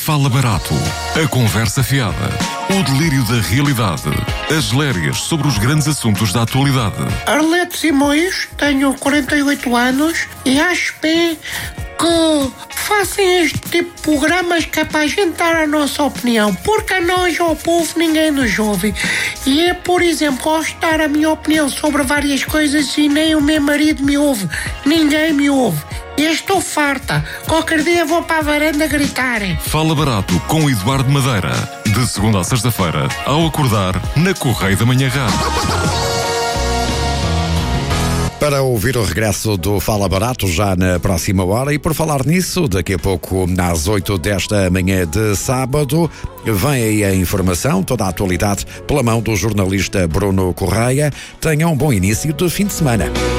Fala Barato, a conversa fiada, o delírio da realidade, as lérias sobre os grandes assuntos da atualidade. Arlete Simões, tenho 48 anos e acho bem que façam este tipo de programas que é para a gente dar a nossa opinião, porque a nós, ao povo, ninguém nos ouve. E é, por exemplo, gosto de dar a minha opinião sobre várias coisas e nem o meu marido me ouve, ninguém me ouve. Eu estou farta. Qualquer dia vou para a varanda gritar. Fala Barato com Eduardo Madeira, de segunda a sexta-feira, ao acordar na Correio da Manhã Rádio. Para ouvir o regresso do Fala Barato já na próxima hora, e por falar nisso, daqui a pouco às 8 desta manhã de sábado, vem aí a informação, toda a atualidade pela mão do jornalista Bruno Correia. Tenham um bom início de fim de semana.